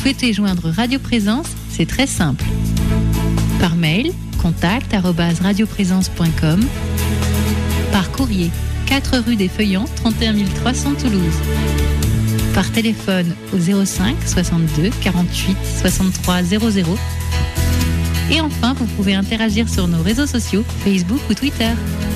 souhaitez joindre Radio Présence, c'est très simple. Par mail, contact@radioprésence.com. Par courrier, 4 rue des Feuillants, 31 300 Toulouse. Par téléphone au 05 62 48 63 00. Et enfin, vous pouvez interagir sur nos réseaux sociaux, Facebook ou Twitter.